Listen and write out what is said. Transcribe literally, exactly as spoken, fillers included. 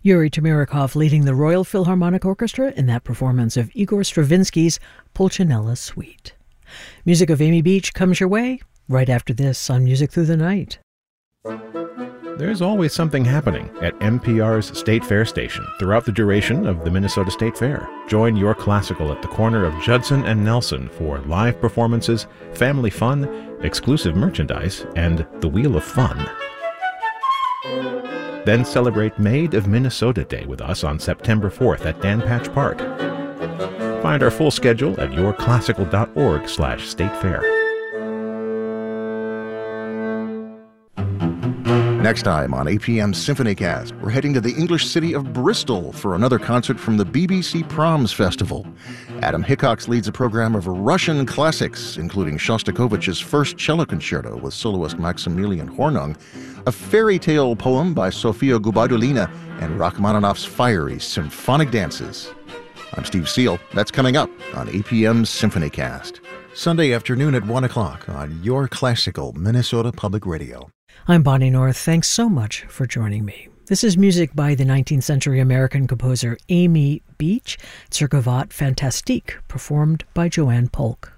Yuri Tamirikov leading the Royal Philharmonic Orchestra in that performance of Igor Stravinsky's Pulcinella Suite. Music of Amy Beach comes your way right after this on Music Through the Night. There's always something happening at N P R's State Fair station throughout the duration of the Minnesota State Fair. Join Your Classical at the corner of Judson and Nelson for live performances, family fun, exclusive merchandise, and the Wheel of Fun. Then celebrate Made of Minnesota Day with us on September fourth at Dan Patch Park. Find our full schedule at yourclassical.org slash state fair. Next time on A P M SymphonyCast, we're heading to the English city of Bristol for another concert from the B B C Proms Festival. Adam Hickox leads a program of Russian classics, including Shostakovich's First Cello Concerto with soloist Maximilian Hornung, a fairy tale poem by Sofia Gubaidulina, and Rachmaninoff's fiery symphonic dances. I'm Steve Seal. That's coming up on A P M SymphonyCast. Sunday afternoon at one o'clock on Your Classical Minnesota Public Radio. I'm Bonnie North. Thanks so much for joining me. This is music by the nineteenth century American composer Amy Beach, Zergovat Fantastique, performed by Joanne Polk.